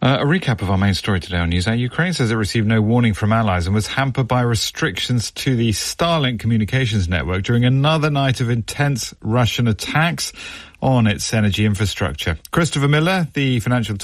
A recap of our main story today on NewsHour. Ukraine says it received no warning from allies and was hampered by restrictions to the Starlink communications network during another night of intense Russian attacks on its energy infrastructure. Christopher Miller, the Financial Times